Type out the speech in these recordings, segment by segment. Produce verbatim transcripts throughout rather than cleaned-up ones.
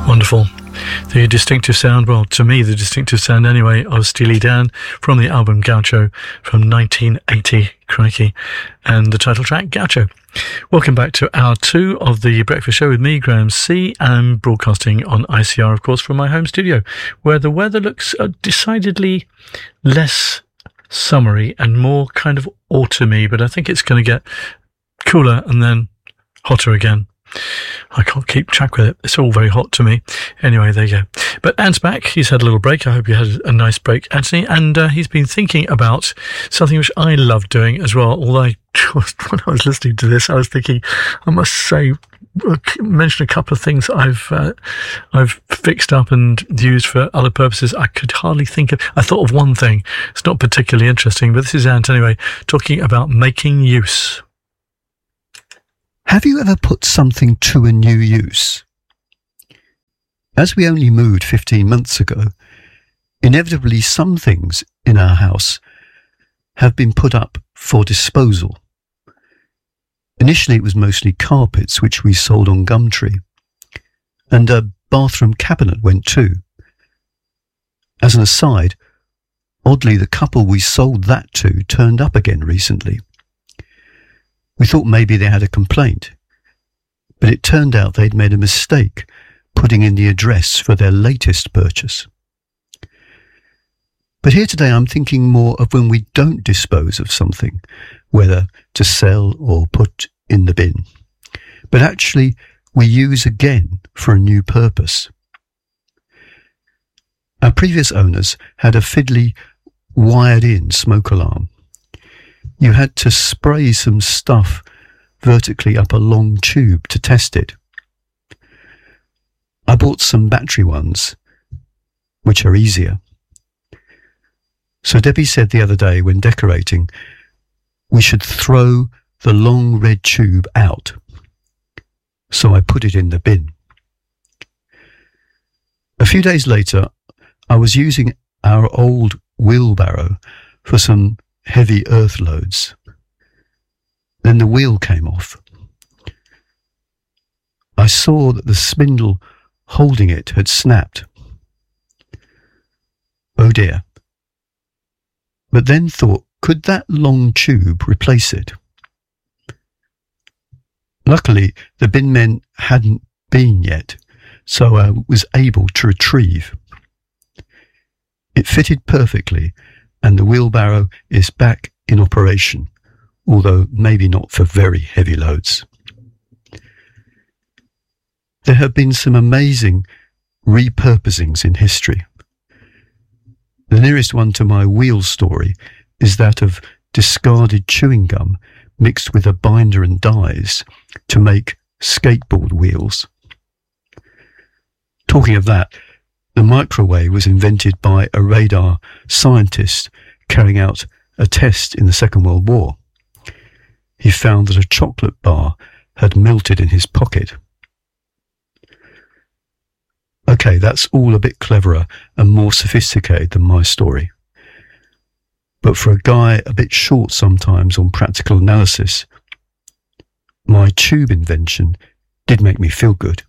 Wonderful. The distinctive sound, well, to me, the distinctive sound anyway, of Steely Dan from the album Gaucho from nineteen eighty, crikey, and the title track, Gaucho. Welcome back to hour two of the Breakfast Show with me, Graham C. I'm broadcasting on I C R, of course, from my home studio, where the weather looks uh, decidedly less summery and more kind of autumny, but I think it's going to get cooler and then hotter again. I can't keep track with it. It's all very hot to me. Anyway, there you go. But Ant's back. He's had a little break. I hope you had a nice break, Anthony. And uh, he's been thinking about something which I love doing as well. Although I, when I was listening to this, I was thinking, I must say, mention a couple of things I've uh, I've fixed up and used for other purposes. I could hardly think of. I thought of one thing. It's not particularly interesting, but this is Ant anyway, talking about making use. Have you ever put something to a new use? As we only moved fifteen months ago, inevitably some things in our house have been put up for disposal. Initially it was mostly carpets, which we sold on Gumtree, and a bathroom cabinet went too. As an aside, oddly the couple we sold that to turned up again recently. We thought maybe they had a complaint, but it turned out they'd made a mistake putting in the address for their latest purchase. But here today I'm thinking more of when we don't dispose of something, whether to sell or put in the bin, but actually we use again for a new purpose. Our previous owners had a fiddly wired-in smoke alarm. You had to spray some stuff vertically up a long tube to test it. I bought some battery ones, which are easier. So Debbie said the other day when decorating, we should throw the long red tube out. So I put it in the bin. A few days later, I was using our old wheelbarrow for some heavy earth loads. Then the wheel came off. I saw that the spindle holding it had snapped. Oh dear. But then thought, could that long tube replace it? Luckily, the bin men hadn't been yet, so I was able to retrieve. It fitted perfectly, and the wheelbarrow is back in operation, although maybe not for very heavy loads. There have been some amazing repurposings in history. The nearest one to my wheel story is that of discarded chewing gum mixed with a binder and dyes to make skateboard wheels. Talking of that, the microwave was invented by a radar scientist carrying out a test in the Second World War. He found that a chocolate bar had melted in his pocket. Okay, that's all a bit cleverer and more sophisticated than my story. But for a guy a bit short sometimes on practical analysis, my tube invention did make me feel good.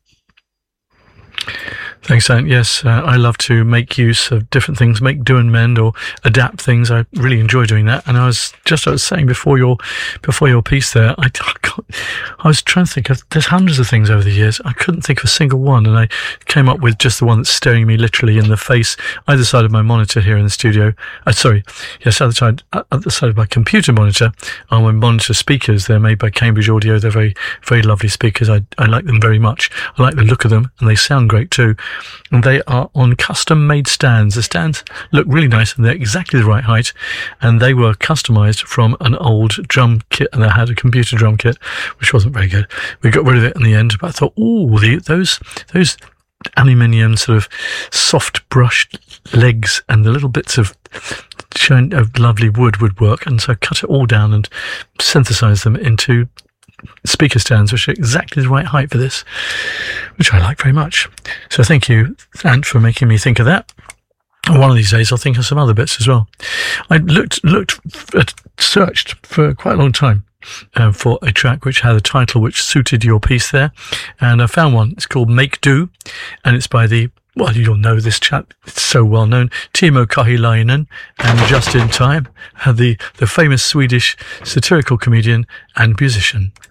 Thanks, Ant. Yes, uh, I love to make use of different things, make do and mend, or adapt things. I really enjoy doing that. And I was just I was saying before your before your piece there, I, I, got, I was trying to think of. There's hundreds of things over the years. I couldn't think of a single one, and I came up with just the one that's staring me literally in the face, either side of my monitor here in the studio. Uh, sorry, yes, other side, other side of my computer monitor are my monitor speakers. They're made by Cambridge Audio. They're very, very lovely speakers. I I like them very much. I like the look of them, and they sound great too. And they are on custom-made stands. The stands look really nice, and they're exactly the right height. And they were customised from an old drum kit, and I had a computer drum kit, which wasn't very good. We got rid of it in the end, but I thought, ooh, the, those those aluminium sort of soft brushed legs and the little bits of shine of lovely wood would work. And so I cut it all down and synthesised them into speaker stands, which are exactly the right height for this, which I like very much. So thank you, Ant, for making me think of that. One of these days I'll think of some other bits as well. I looked, looked, at, searched for quite a long time uh, for a track which had a title which suited your piece there. And I found one. It's called Make Do, and it's by the, well, you'll know this chap. It's so well known. Timo Kahilainen, and Just in Time, uh, the, the famous Swedish satirical comedian and musician.